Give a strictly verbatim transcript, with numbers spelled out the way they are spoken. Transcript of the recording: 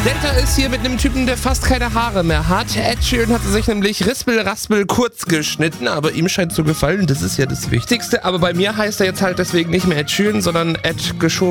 Delta ist hier mit einem Typen, der fast keine Haare mehr hat. Ed Sheeran hatte sich nämlich Rispel Raspel kurz geschnitten, aber ihm scheint zu gefallen. Das ist ja das Wichtigste. Aber bei mir heißt er jetzt halt deswegen nicht mehr Ed Sheeran, sondern Ed geschoben.